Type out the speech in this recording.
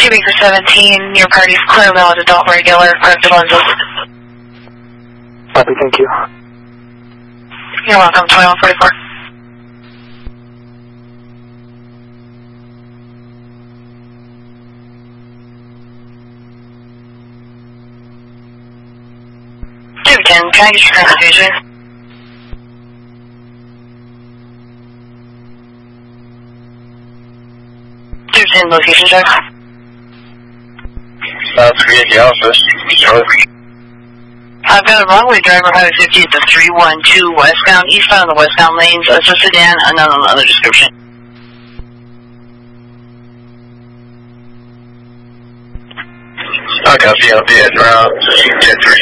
Tubing for 17, your party's clear, valid adult regular, corrected lenses. Copy, thank you. You're welcome, 2144. Can I get your conversation? Tucson, location check. 380 Alpha, Charlie. I've got a runway driver, Highway 50 at the 312 westbound, eastbound of the westbound lanes. It's a sedan, another description. I copy, I'll be at route 10-3.